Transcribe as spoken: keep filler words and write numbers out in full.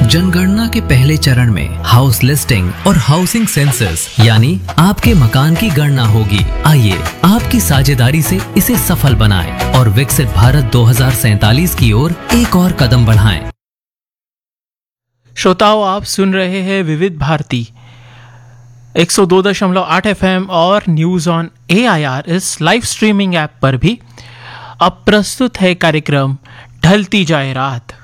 जनगणना के पहले चरण में हाउस लिस्टिंग और हाउसिंग सेंसस यानी आपके मकान की गणना होगी। आइए आपकी साझेदारी से इसे सफल बनाएं और विकसित भारत दो हज़ार सैंतालीस की ओर एक और कदम बढ़ाएं। श्रोताओं, आप सुन रहे हैं विविध भारती एक सौ दो दशमलव आठ एफ एम और news on A I R इस लाइव स्ट्रीमिंग ऐप पर भी। अब प्रस्तुत है कार्यक्रम ढलती जाए रात।